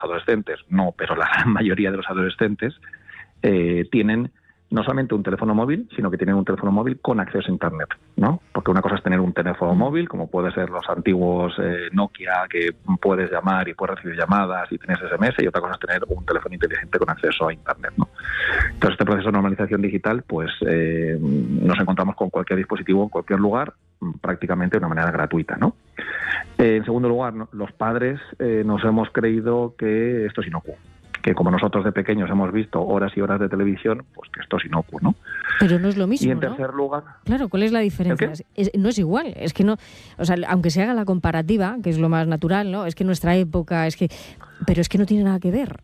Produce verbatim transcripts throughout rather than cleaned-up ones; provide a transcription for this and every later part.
adolescentes, no, pero la gran mayoría de los adolescentes eh, tienen no solamente un teléfono móvil, sino que tienen un teléfono móvil con acceso a Internet, ¿no? Porque una cosa es tener un teléfono móvil, como puede ser los antiguos eh, Nokia, que puedes llamar y puedes recibir llamadas y tienes ese eme ese, y otra cosa es tener un teléfono inteligente con acceso a Internet, ¿no? Entonces, este proceso de normalización digital, pues eh, nos encontramos con cualquier dispositivo en cualquier lugar, prácticamente de una manera gratuita, ¿no? Eh, en segundo lugar, ¿no? Los padres eh, nos hemos creído que esto es inocuo, que como nosotros de pequeños hemos visto horas y horas de televisión, pues que esto es inocuo, ¿no? Pero no es lo mismo, Y en ¿no? tercer lugar... Claro, ¿cuál es la diferencia? Es, no es igual, es que no... O sea, aunque se haga la comparativa, que es lo más natural, ¿no? Es que nuestra época, es que... Pero es que no tiene nada que ver.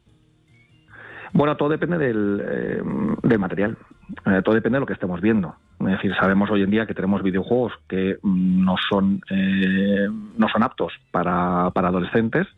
Bueno, todo depende del, eh, del material, eh, todo depende de lo que estemos viendo. Es decir, sabemos hoy en día que tenemos videojuegos que no son, eh, no son aptos para, para adolescentes,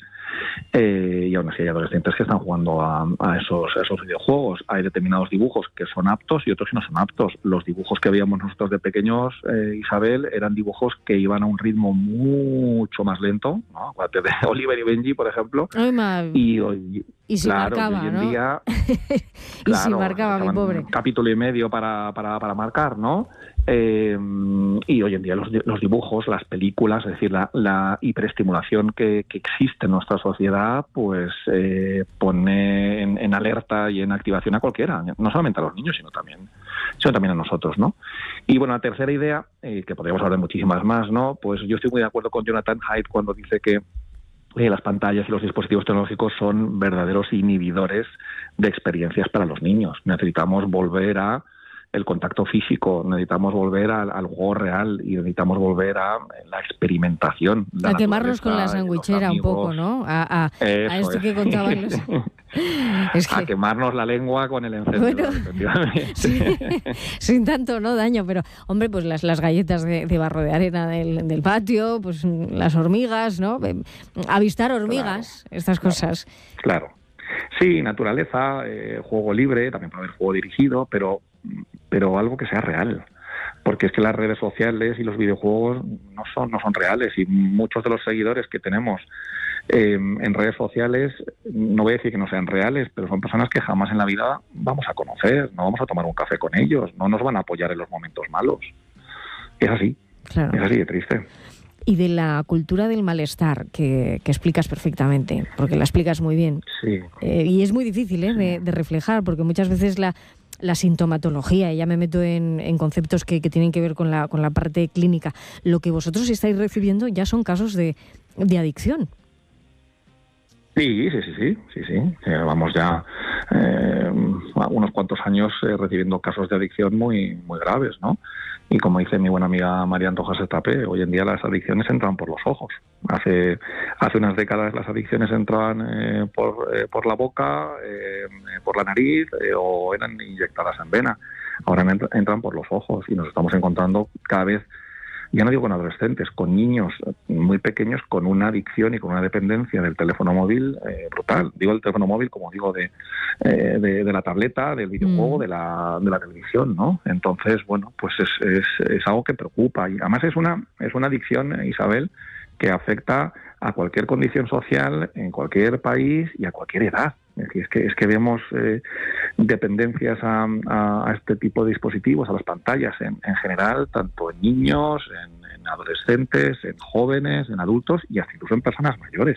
Eh, y aún así hay adolescentes que están jugando a, a, esos, a esos videojuegos. Hay determinados dibujos que son aptos y otros que no son aptos. Los dibujos que veíamos nosotros de pequeños, eh, Isabel, eran dibujos que iban a un ritmo mucho más lento, ¿no? Acuérdate de Oliver y Benji, por ejemplo. Ay, ma... Y hoy, y si claro, marcaba, hoy en ¿no? día, y claro, si marcaba, mi pobre. Un capítulo y medio para, para, para marcar, ¿no? Eh, y hoy en día los, los dibujos, las películas, es decir, la, la hiperestimulación que, que existe en nuestra sociedad, pues eh, pone en, en alerta y en activación a cualquiera, no solamente a los niños, sino también, sino también a nosotros, ¿no? Y bueno, la tercera idea, eh, que podríamos hablar de muchísimas más, ¿no? Pues yo estoy muy de acuerdo con Jonathan Haidt cuando dice que eh, las pantallas y los dispositivos tecnológicos son verdaderos inhibidores de experiencias para los niños. Necesitamos volver a el contacto físico, necesitamos volver al, al juego real y necesitamos volver a la experimentación. La a quemarnos con la sandwichera un poco, ¿no? A, a, a esto es. que contaban los... es que... A quemarnos la lengua con el encendedor, bueno, efectivamente. Sí, sin tanto no daño, pero hombre, pues las, las galletas de, de barro de arena del, del patio, pues las hormigas, ¿no? Avistar hormigas, claro, estas cosas. Claro. claro. Sí, naturaleza, eh, juego libre, también puede haber juego dirigido, pero pero algo que sea real, porque es que las redes sociales y los videojuegos no son no son reales, y muchos de los seguidores que tenemos eh, en redes sociales, no voy a decir que no sean reales, pero son personas que jamás en la vida vamos a conocer, no vamos a tomar un café con ellos, no nos van a apoyar en los momentos malos. Es así, claro. Es así de triste. Y de la cultura del malestar, que, que explicas perfectamente, porque la explicas muy bien. Sí. Eh, y es muy difícil ¿eh? de, de reflejar, porque muchas veces la, la sintomatología, y ya me meto en, en conceptos que, que tienen que ver con la, con la parte clínica, lo que vosotros estáis recibiendo ya son casos de, de adicción. Sí, sí, sí, sí, sí, sí. Eh, vamos ya eh, unos cuantos años eh, recibiendo casos de adicción muy, muy graves, ¿no? Y como dice mi buena amiga María Antojas Estapé, hoy en día las adicciones entran por los ojos. Hace hace unas décadas las adicciones entraban eh, por, eh, por la boca, eh, por la nariz eh, o eran inyectadas en vena. Ahora entran por los ojos y nos estamos encontrando cada vez, ya no digo con adolescentes, con niños muy pequeños con una adicción y con una dependencia del teléfono móvil eh, brutal. Digo el teléfono móvil como digo de, eh, de, de la tableta, del videojuego, mm. de la de la televisión, ¿no? Entonces, bueno, pues es, es, es algo que preocupa. Y además es una, es una adicción, Isabel, que afecta a cualquier condición social, en cualquier país y a cualquier edad. Es decir, es que, es que vemos eh, dependencias a, a, a este tipo de dispositivos, a las pantallas en, en general, tanto en niños, en, en adolescentes, en jóvenes, en adultos y hasta incluso en personas mayores.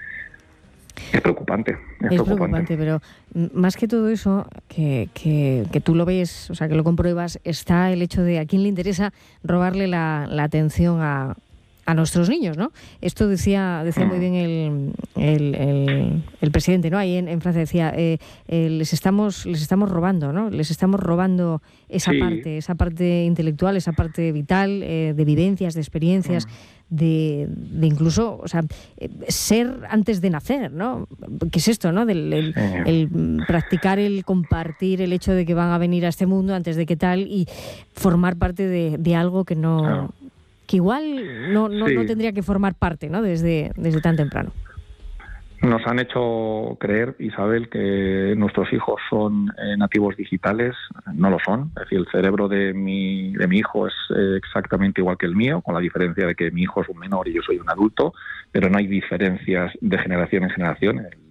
Es preocupante. Es, es preocupante. preocupante, pero más que todo eso, que, que, que tú lo ves, o sea, que lo compruebas, está el hecho de a quién le interesa robarle la, la atención a... a nuestros niños, ¿no? Esto decía decía muy bien el, el, el, el presidente, ¿no? Ahí en, en Francia decía, eh, eh, les estamos les estamos robando, ¿no? Les estamos robando esa sí. parte, esa parte intelectual, esa parte vital, eh, de vivencias, de experiencias, mm. de, de incluso, o sea, eh, ser antes de nacer, ¿no? ¿Qué es esto, no? Del, el, sí. el practicar, el compartir, el hecho de que van a venir a este mundo antes de que tal y formar parte de, de algo que no... Claro. que igual no, no, sí. no tendría que formar parte, ¿no? Desde, desde tan temprano. Nos han hecho creer, Isabel, que nuestros hijos son eh, nativos digitales. No lo son. Es decir, el cerebro de mi, de mi hijo es eh, exactamente igual que el mío, con la diferencia de que mi hijo es un menor y yo soy un adulto, pero no hay diferencias de generación en generación. El